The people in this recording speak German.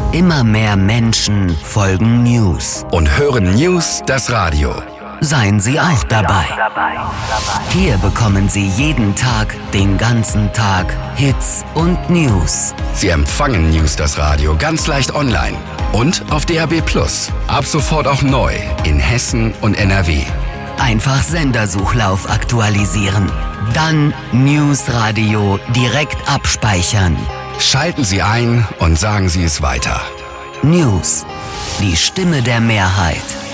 Immer mehr Menschen folgen News. Und hören News das Radio. Seien Sie auch dabei. Hier bekommen Sie jeden Tag, den ganzen Tag, Hits und News. Sie empfangen News das Radio ganz leicht online und auf DAB+. Ab sofort auch neu in Hessen und NRW. Einfach Sendersuchlauf aktualisieren. Dann News Radio direkt abspeichern. Schalten Sie ein und sagen Sie es weiter. News, die Stimme der Mehrheit.